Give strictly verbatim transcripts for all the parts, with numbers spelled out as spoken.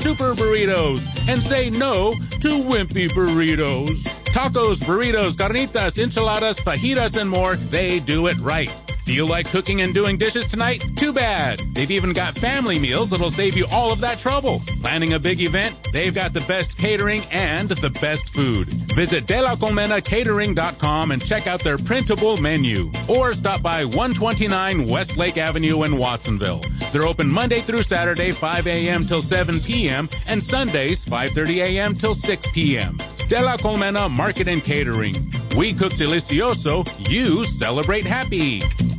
super burritos and say no to wimpy burritos. Tacos, burritos, carnitas, enchiladas, fajitas, and more, they do it right. Feel like cooking and doing dishes tonight? Too bad. They've even got family meals that'll save you all of that trouble. Planning a big event? They've got the best catering and the best food. Visit de la colmena catering dot com and check out their printable menu. Or stop by one twenty-nine Westlake Avenue in Watsonville. They're open Monday through Saturday, five a.m. till seven p.m. and Sundays, five thirty a.m. till six p.m. De la Colmena Market and Catering. We cook delicioso, you celebrate happy.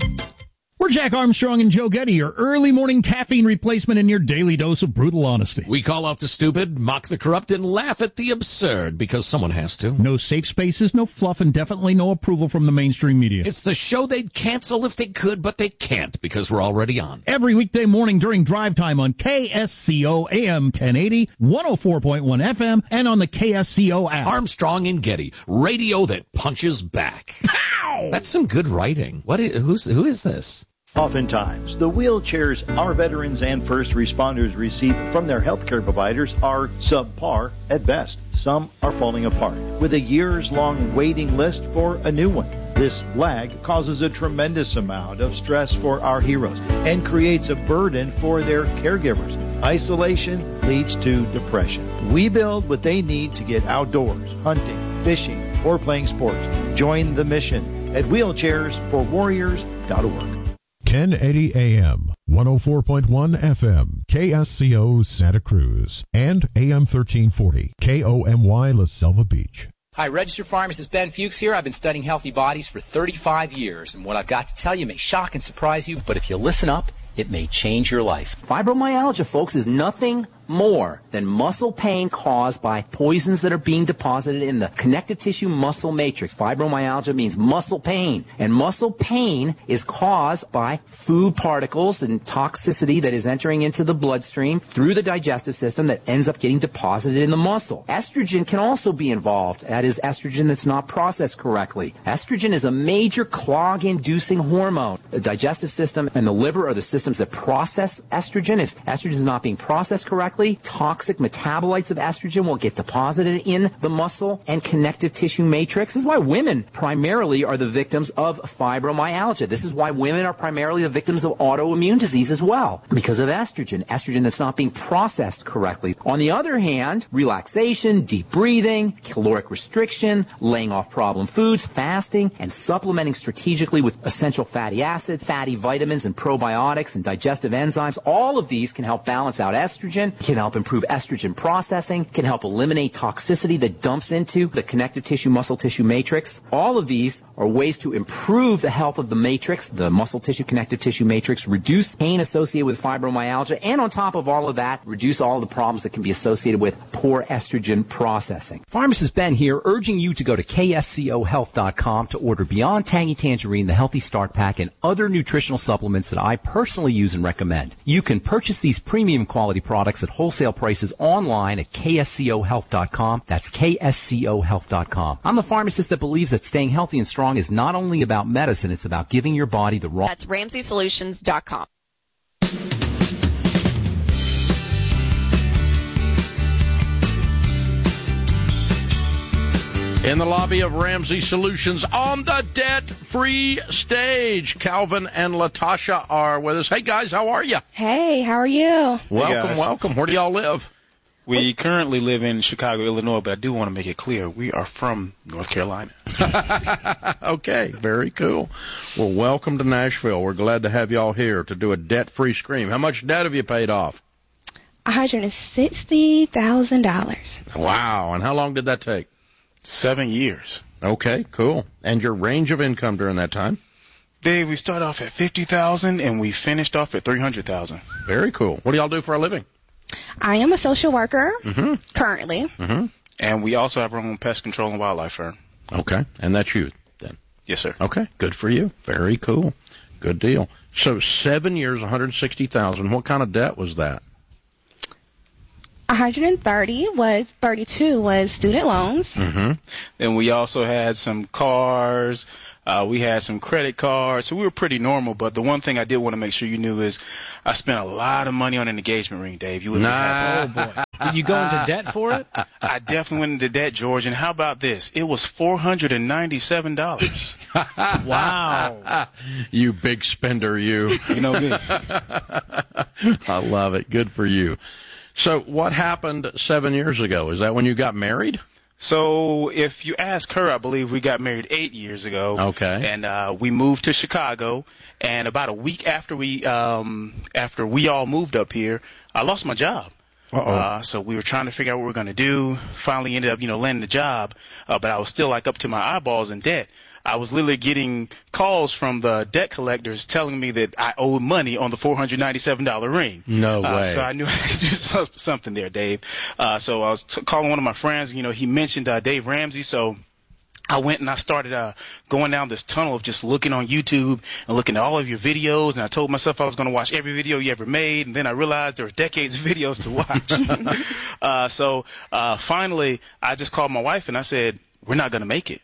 We're Jack Armstrong and Joe Getty, your early morning caffeine replacement and your daily dose of brutal honesty. We call out the stupid, mock the corrupt, and laugh at the absurd, because someone has to. No safe spaces, no fluff, and definitely no approval from the mainstream media. It's the show they'd cancel if they could, but they can't, because we're already on. Every weekday morning during drive time on K S C O A M ten eighty, one oh four point one F M, and on the K S C O app. Armstrong and Getty, radio that punches back. Pow! That's some good writing. What is, who's, who is this? Oftentimes, the wheelchairs our veterans and first responders receive from their healthcare providers are subpar at best. Some are falling apart, with a years-long waiting list for a new one. This lag causes a tremendous amount of stress for our heroes and creates a burden for their caregivers. Isolation leads to depression. We build what they need to get outdoors, hunting, fishing, or playing sports. Join the mission at wheelchairs for warriors dot org. ten eighty A M, one oh four point one F M, K S C O Santa Cruz, and A M thirteen forty, K O M Y La Selva Beach. Hi, registered pharmacist Ben Fuchs here. I've been studying healthy bodies for thirty-five years, and what I've got to tell you may shock and surprise you, but if you listen up, it may change your life. Fibromyalgia, folks, is nothing more than muscle pain caused by poisons that are being deposited in the connective tissue muscle matrix. Fibromyalgia means muscle pain, and muscle pain is caused by food particles and toxicity that is entering into the bloodstream through the digestive system that ends up getting deposited in the muscle. Estrogen can also be involved. That is estrogen that's not processed correctly. Estrogen is a major clog-inducing hormone. The digestive system and the liver are the systems that process estrogen. If estrogen is not being processed correctly, toxic metabolites of estrogen will get deposited in the muscle and connective tissue matrix. This is why women primarily are the victims of fibromyalgia. This is why women are primarily the victims of autoimmune disease as well, because of estrogen, estrogen that's not being processed correctly. On the other hand, relaxation, deep breathing, caloric restriction, laying off problem foods, fasting, and supplementing strategically with essential fatty acids, fatty vitamins, and probiotics and digestive enzymes, all of these can help balance out estrogen, can help improve estrogen processing, can help eliminate toxicity that dumps into the connective tissue muscle tissue matrix. All of these are ways to improve the health of the matrix, the muscle tissue connective tissue matrix, reduce pain associated with fibromyalgia, and on top of all of that, reduce all of the problems that can be associated with poor estrogen processing. Pharmacist Ben here, urging you to go to K S C O health dot com to order Beyond Tangy Tangerine, the Healthy Start Pack, and other nutritional supplements that I personally use and recommend. You can purchase these premium quality products at wholesale prices online at K S C O health dot com. That's K S C O health dot com. I'm the pharmacist that believes that staying healthy and strong is not only about medicine, it's about giving your body the raw... That's Ramsey Solutions dot com. In the lobby of Ramsey Solutions on the debt-free stage, Calvin and Latasha are with us. Hey, guys, how are you? Hey, how are you? Welcome, hey welcome. Where do y'all live? We currently live in Chicago, Illinois, but I do want to make it clear we are from North Carolina. Okay, very cool. Well, welcome to Nashville. We're glad to have y'all here to do a debt-free scream. How much debt have you paid off? one hundred sixty thousand dollars. Wow, and how long did that take? Seven years. Okay, cool. And your range of income during that time? Dave, we started off at fifty thousand dollars and we finished off at three hundred thousand dollars. Very cool. What do y'all do for a living? I am a social worker mm-hmm. currently. Mm-hmm. And we also have our own pest control and wildlife firm. Okay, and that's you then? Yes, sir. Okay, good for you. Very cool. Good deal. So seven years, one hundred sixty thousand dollars. What kind of debt was that? one hundred thirty was thirty-two was student loans. Mm-hmm. Then we also had some cars. Uh, we had some credit cards, so we were pretty normal. But the one thing I did want to make sure you knew is I spent a lot of money on an engagement ring, Dave. You wouldn't nah. Oh, boy. Did you go into debt for it? I definitely went into debt, George. And how about this? It was four hundred ninety-seven dollars. Wow. You big spender, you. You know me. I love it. Good for you. So what happened seven years ago? Is that when you got married? So if you ask her, I believe we got married eight years ago. Okay. And uh, we moved to Chicago. And about a week after we um, after we all moved up here, I lost my job. Uh-oh. Uh, so we were trying to figure out what we were going to do. Finally ended up, you know, landing the job. Uh, but I was still like up to my eyeballs in debt. I was literally getting calls from the debt collectors telling me that I owed money on the four hundred ninety-seven dollars ring. No uh, way. So I knew I had to do something there, Dave. Uh, so I was t- calling one of my friends. You know, he mentioned uh, Dave Ramsey. So I went and I started uh, going down this tunnel of just looking on YouTube and looking at all of your videos. And I told myself I was going to watch every video you ever made. And then I realized there were decades of videos to watch. uh, so uh, finally, I just called my wife and I said, we're not going to make it.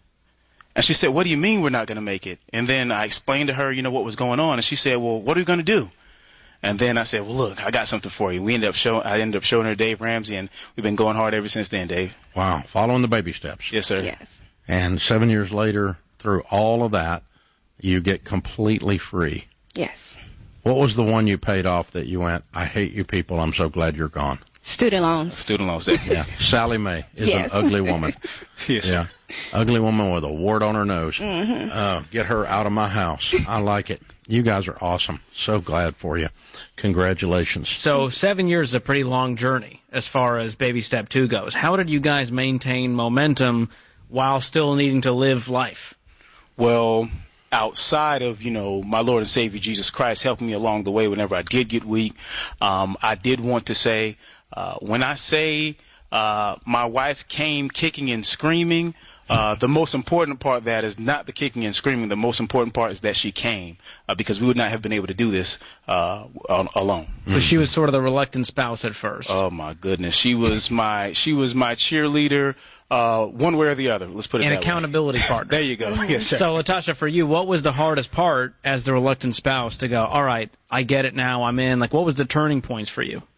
And she said, what do you mean we're not going to make it? And then I explained to her, you know, what was going on. And she said, well, what are we going to do? And then I said, well, look, I got something for you. We ended up showing, I ended up showing her Dave Ramsey, and we've been going hard ever since then, Dave. Wow. Following the baby steps. Yes, sir. Yes. And seven years later, through all of that, you get completely free. Yes. What was the one you paid off that you went, I hate you people, I'm so glad you're gone? Student loans. Student loans. Yeah. Sally Mae is yes. an ugly woman. Yes. Yeah. Ugly woman with a wart on her nose. Mm-hmm. Uh, get her out of my house. I like it. You guys are awesome. So glad for you. Congratulations. So seven years is a pretty long journey as far as baby step two goes. How did you guys maintain momentum while still needing to live life? Well, outside of, you know, my Lord and Savior Jesus Christ helping me along the way whenever I did get weak, um, I did want to say, uh, when I say uh, my wife came kicking and screaming, Uh, the most important part of that is not the kicking and screaming. The most important part is that she came, uh, because we would not have been able to do this uh, on, alone. So she was sort of the reluctant spouse at first. Oh my goodness, she was my she was my cheerleader, uh, one way or the other. Let's put it and that way. And accountability partner. There you go. Yes, sir. So Latasha, for you, what was the hardest part as the reluctant spouse to go, all right, I get it now, I'm in? Like, what was the turning points for you?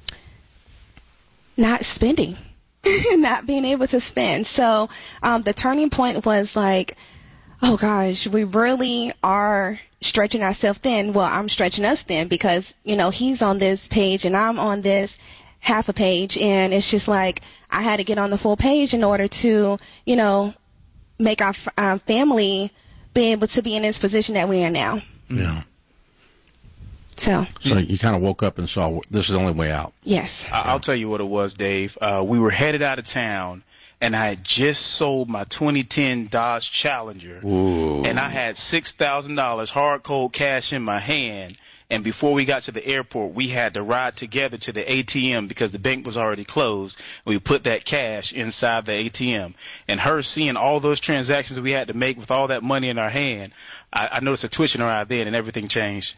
Not spending. Not being able to spend. So um, the turning point was like, oh gosh, we really are stretching ourselves thin. Well, I'm stretching us thin because, you know, he's on this page and I'm on this half a page, and it's just like I had to get on the full page in order to, you know, make our uh, family be able to be in this position that we are now. Yeah. So, so you kind of woke up and saw this is the only way out. Yes. I'll tell you what it was, Dave. Uh, we were headed out of town, and I had just sold my twenty ten Dodge Challenger. Ooh. And I had six thousand dollars hard cold cash in my hand. And before we got to the airport, we had to ride together to the A T M because the bank was already closed. We put that cash inside the A T M. And her seeing all those transactions we had to make with all that money in our hand, I, I noticed a twitch in her eye then, and everything changed.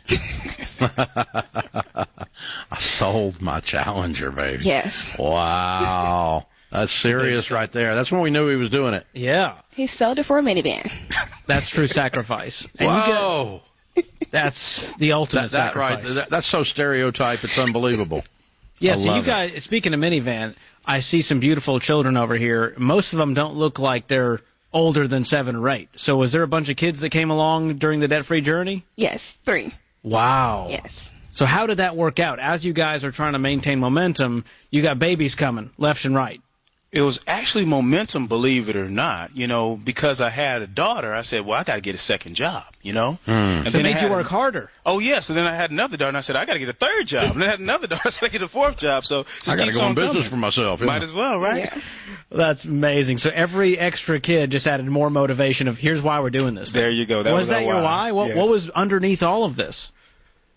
I sold my Challenger, baby. Yes. Wow. That's serious right there. That's when we knew he was doing it. Yeah. He sold it for a minivan. That's true sacrifice. And Whoa. You get, that's the ultimate that, that, sacrifice. Right. That, that's so stereotype, it's unbelievable. Yeah, I so you it. guys, speaking of minivan, I see some beautiful children over here. Most of them don't look like they're older than seven or eight. So was there a bunch of kids that came along during the debt-free journey? Yes, three. Wow. Yes. So how did that work out? As you guys are trying to maintain momentum, you got babies coming left and right. It was actually momentum, believe it or not. You know, because I had a daughter, I said, well, I got to get a second job, you know. Mm. And so it then made you work a, harder. Oh, yes. And then I had another daughter, and I said, I got to get a third job. And then I had another daughter, so I get a fourth job. So just I got to go in business coming. for myself. Might as well, right? Yeah. That's amazing. So every extra kid just added more motivation of, here's why we're doing this. There you go. That was, was that your why? What, yes. what was underneath all of this?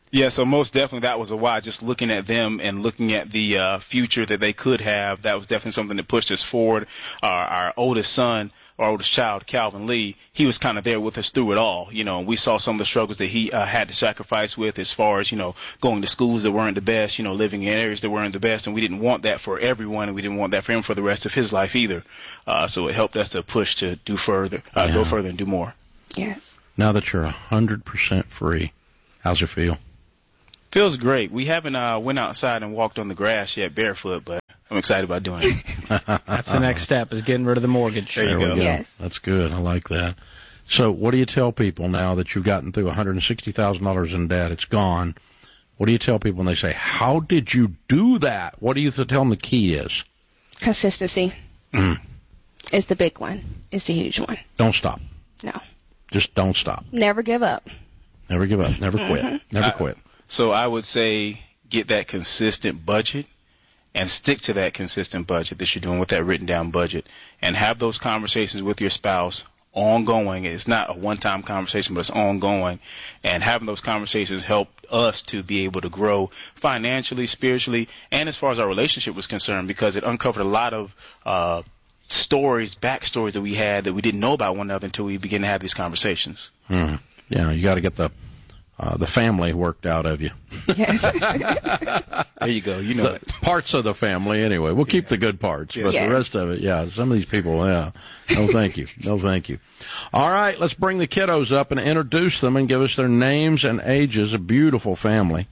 Yeah, so most definitely that was a why. Just looking at them and looking at the uh, future that they could have, that was definitely something that pushed us forward. Our, our oldest son, our oldest child, Calvin Lee, he was kind of there with us through it all. You know, and we saw some of the struggles that he uh, had to sacrifice with as far as, you know, going to schools that weren't the best, you know, living in areas that weren't the best, and we didn't want that for everyone, and we didn't want that for him for the rest of his life either. Uh, so it helped us to push to do further, uh, yeah. go further and do more. Yes. Now that you're one hundred percent free, how's it feel? Feels great. We haven't uh, went outside and walked on the grass yet barefoot, but I'm excited about doing it. That's the next step, is getting rid of the mortgage. There you there go. go. Yes. That's good. I like that. So what do you tell people now that you've gotten through one hundred sixty thousand dollars in debt? It's gone. What do you tell people when they say, how did you do that? What do you tell them the key is? Consistency Mm. is the big one. It's the huge one. Don't stop. No. Just don't stop. Never give up. Never give up. Never quit. Mm-hmm. Never I, quit. So I would say get that consistent budget and stick to that consistent budget that you're doing with that written down budget, and have those conversations with your spouse ongoing. It's not a one-time conversation, but it's ongoing. And having those conversations helped us to be able to grow financially, spiritually, and as far as our relationship was concerned, because it uncovered a lot of uh, stories, backstories that we had that we didn't know about one another until we began to have these conversations. Hmm. Yeah, you got to get the uh, the family worked out of you. Yes. There you go. You know the it. Parts of the family, anyway. We'll keep the good parts, but Yes. the rest of it, yeah. Some of these people, yeah. No, thank you. No, thank you. All right, let's bring the kiddos up and introduce them and give us their names and ages. A beautiful family.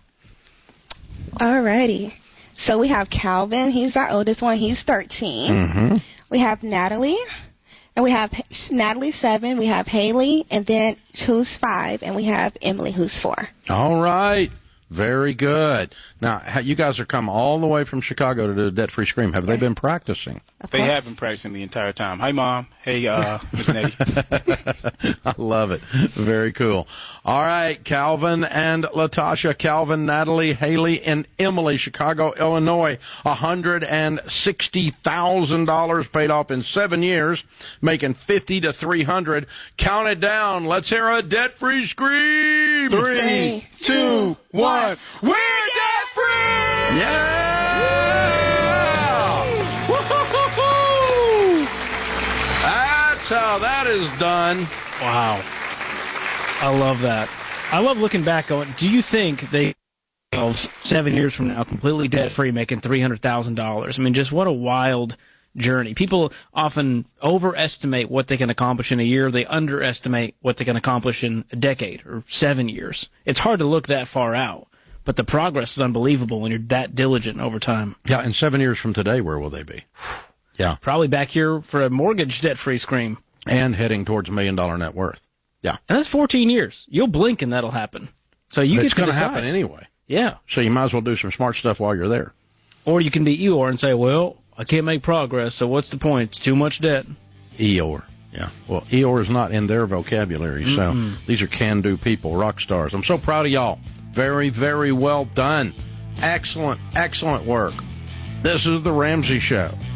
Alrighty. So we have Calvin. He's our oldest one. He's thirteen. Mm-hmm. We have Natalie. And we have Natalie, seven. We have Haley, and then who's five. And we have Emily, who's four. All right. Very good. Now, you guys are come all the way from Chicago to do Debt Free Scream. Have they been practicing? Of They course. have been practicing the entire time. Hi, Mom. Hey, uh, Miss Nettie. I love it. Very cool. All right, Calvin and Latasha. Calvin, Natalie, Haley, and Emily, Chicago, Illinois. one hundred sixty thousand dollars paid off in seven years, making fifty to three hundred. Count it down. Let's hear a debt-free scream. Three, two, one. We're debt-free! Yeah! Woo-hoo-hoo-hoo! That's how that is done. Wow. I love that. I love looking back on, do you think they, seven years from now, completely debt-free, making three hundred thousand dollars? I mean, just what a wild journey. People often overestimate what they can accomplish in a year. They underestimate what they can accomplish in a decade or seven years. It's hard to look that far out, but the progress is unbelievable when you're that diligent over time. Yeah, and seven years from today, where will they be? Yeah. Probably back here for a mortgage debt-free scream. And heading towards a million-dollar net worth. Yeah. And that's fourteen years. You'll blink and that'll happen. So you it's get to going to decide. happen anyway. Yeah. So you might as well do some smart stuff while you're there. Or you can be Eeyore and say, well, I can't make progress, so what's the point? It's too much debt. Eeyore. Yeah. Well, Eeyore is not in their vocabulary, so Mm-mm. these are can-do people, rock stars. I'm so proud of y'all. Very, very well done. Excellent, excellent work. This is The Ramsey Show.